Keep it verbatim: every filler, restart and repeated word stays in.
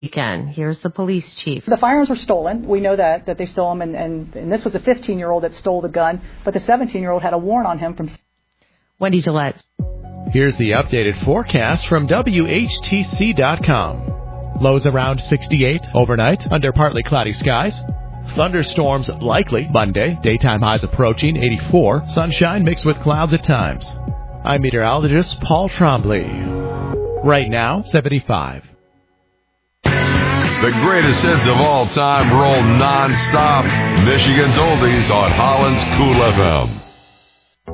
Again, here's the police chief. The firearms were stolen. We know that, that they stole them, and, and, and this was a fifteen-year-old that stole the gun, but the seventeen-year-old had a warrant on him from... Wendy Gillette. Here's the updated forecast from W H T C dot com. Lows around sixty-eight overnight under partly cloudy skies. Thunderstorms likely Monday. Daytime highs approaching eighty-four. Sunshine mixed with clouds at times. I'm meteorologist Paul Trombley. Right now, seventy-five. The greatest hits of all time roll non-stop. Michigan's Oldies on Holland's Cool F M.